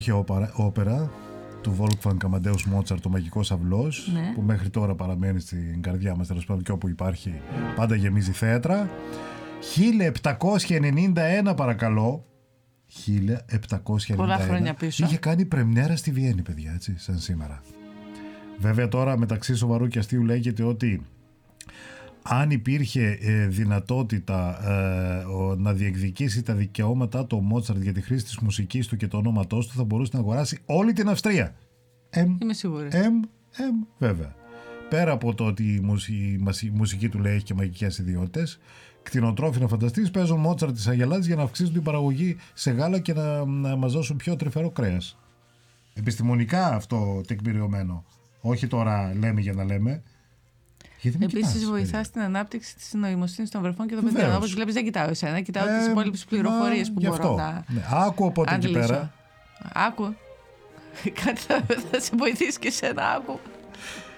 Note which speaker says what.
Speaker 1: όπερα του Wolfgang Amadeus Mozart, το Μαγικός Αυλός,
Speaker 2: Ναι.
Speaker 1: που μέχρι τώρα παραμένει στην καρδιά μας, τέλος πάντων, και όπου υπάρχει πάντα γεμίζει θέατρα. 1791 παρακαλώ. 1791.
Speaker 2: Πολλά χρόνια πίσω.
Speaker 1: Είχε κάνει πρεμιέρα στη Βιέννη, παιδιά, έτσι, σαν σήμερα. Βέβαια τώρα μεταξύ σοβαρού και αστείου λέγεται ότι αν υπήρχε δυνατότητα να διεκδικήσει τα δικαιώματά του ο Μότσαρτ για τη χρήση της μουσικής του και το ονόματός του, θα μπορούσε να αγοράσει όλη την Αυστρία.
Speaker 2: Είμαι σίγουρη.
Speaker 1: Βέβαια. Πέρα από το ότι η μουσική του λέει έχει και μαγικές ιδιότητες, κτηνοτρόφοι να φανταστείς παίζουν Μότσαρτ της Αγελάδης για να αυξήσουν την παραγωγή σε γάλα και να μας δώσουν πιο τρυφερό κρέας. Επιστημονικά αυτό τεκμηριωμένο. Όχι τώρα λέμε για να λέμε.
Speaker 2: Επίσης βοηθά στην ανάπτυξη της νοημοσύνης των βρεφών και των παιδιών. Όπως βλέπεις, δεν κοιτάω εσένα, κοιτάω τις υπόλοιπες πληροφορίες που μπορώ να.
Speaker 1: Ναι. Άκου από εκεί πέρα.
Speaker 2: Άκου. Κάτι θα σε βοηθήσει και εσένα, άκου.